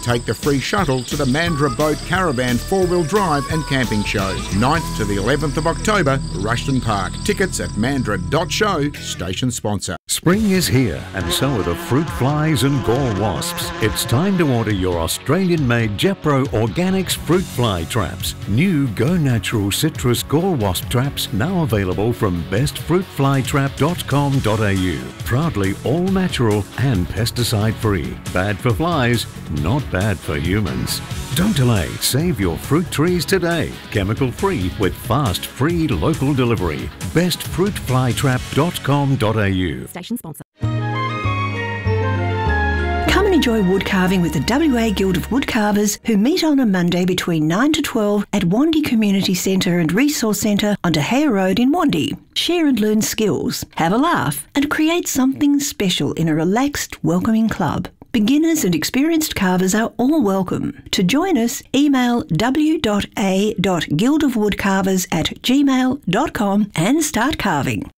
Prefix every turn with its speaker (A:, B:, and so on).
A: take the free shuttle to the Mandurah Boat Caravan 4-wheel drive and camping show. 9th to the 11th of October, Rushton Park. Tickets at mandurah.show, station sponsor.
B: Spring is here and so are the fruit flies and gall wasps. It's time to order your Australian-made Jepro Organics fruit fly traps. New Go Natural Citrus Gall Wasp traps now available from bestfruitflytrap.com.au. Proudly all natural and pesticide-free. Bad for flies, not bad for humans. Don't delay, save your fruit trees today. Chemical-free with fast, free local delivery. bestfruitflytrap.com.au.
C: Station sponsor.
D: Come and enjoy wood carving with the WA Guild of Woodcarvers, who meet on a Monday between 9 to 12 at Wandie Community Centre and Resource Centre on De Gea Road in Wandie. Share and learn skills, have a laugh and create something special in a relaxed, welcoming club. Beginners and experienced carvers are all welcome. To join us, email w.a.guildofwoodcarvers@gmail.com and start carving.